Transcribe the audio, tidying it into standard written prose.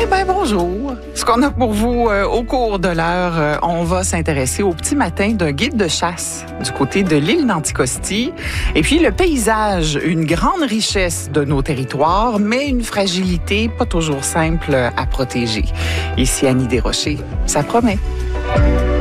bien, bonjour. Ce qu'on a pour vous au cours de l'heure, on va s'intéresser au petit matin d'un guide de chasse du côté de l'île d'Anticosti. Et puis, le paysage, une grande richesse de nos territoires, mais une fragilité pas toujours simple à protéger. Ici, Annie Desrochers, ça promet.